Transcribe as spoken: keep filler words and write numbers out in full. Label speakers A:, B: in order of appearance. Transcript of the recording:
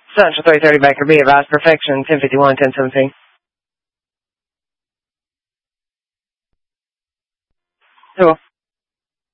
A: Central three thirty Baker, be advised, perfection, ten fifty-one, ten seventeen. Hello.